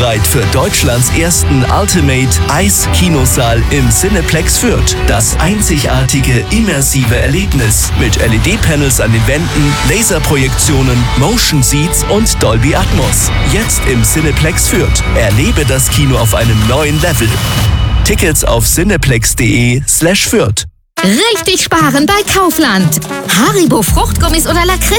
bereit für Deutschlands ersten Ultimate Eis-Kinosaal im Cineplex Fürth. Das einzigartige, immersive Erlebnis mit LED-Panels an den Wänden, Laserprojektionen, Motion Seats und Dolby Atmos. Jetzt im Cineplex Fürth. Erlebe das Kino auf einem neuen Level. Tickets auf cineplex.de/Fürth. Richtig sparen bei Kaufland. Haribo Fruchtgummis oder Lakritz